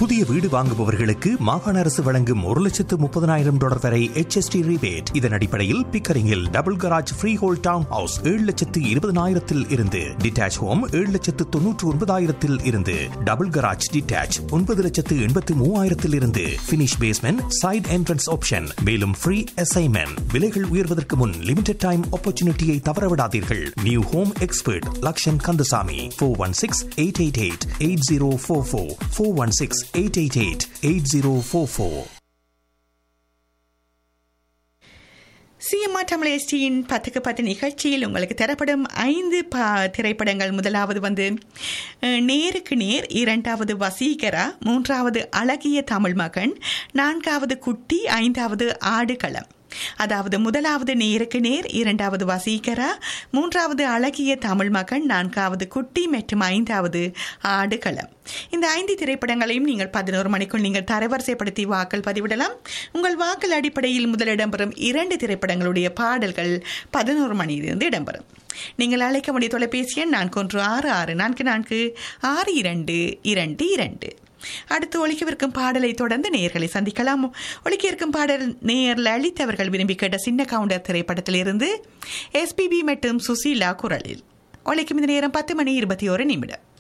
புதிய வீடு வாங்குபவர்களுக்கு மாகாண அரசு வழங்கும் $1,30,000 வரை HST rebate. இதன் அடிப்படையில் பிக்கரிங்கில் double garage free whole down house $7,20,000 இருந்து, டிட்டாச் ஹோம் $7,99,000 இருந்து, டபுள் கராஜ் டிட்டாச் $9,83,000 இருந்து, finish basement side entrance option. மேலும் ஃப்ரீ அசைன்மெண்ட். விலைகள் உயர்வதற்கு முன் லிமிடெட் டைம் ஆப்பர்ச்சுனிட்டியை தவறவிடாதீர்கள். New home expert Lakshan Kandasamy 416-888-8044 416-888-8044. CMR Tamil எஸ்டியின் 10க்கு10 நிகழ்ச்சியில் உங்களுக்கு தரப்படும் 5 திரைப்படங்கள். முதலாவது வந்து நேருக்கு நேர், இரண்டாவது வசீகரா, மூன்றாவது அழகிய தமிழ் மகன், நான்காவது குட்டி, ஐந்தாவது ஆடுகளம். அதாவது முதலாவது நேருக்கு நேர், இரண்டாவது வசீகரா, மூன்றாவது அழகிய தமிழ் மகன், நான்காவது குட்டி மற்றும் ஐந்தாவது ஆடுகளம். இந்த 5 திரைப்படங்களையும் நீங்கள் 11 மணிக்குள் நீங்கள் தரவரிசைப்படுத்தி வாக்கள் பதிவிடலாம். உங்கள் வாக்கள் அடிப்படையில் முதலிடம் பெறும் 2 திரைப்படங்களுடைய பாடல்கள் 11 மணியிலிருந்து இடம்பெறும். நீங்கள் அழைக்க வேண்டிய தொலைபேசி எண் 4166446222. அடுத்து ஒலிக்கவிருக்கும் பாடலை தொடர்ந்து நேயர்களை சந்திக்கலாம். ஒலிக்கிருக்கும் பாடல் நேயர் லலிதவர்கள் விரும்பி கேட்ட சின்ன கவுண்டர் திரைப்படத்திலிருந்து SPB மற்றும் சுசீலா குரலில். ஒலிக்கும் இந்த நேரம் 10:21.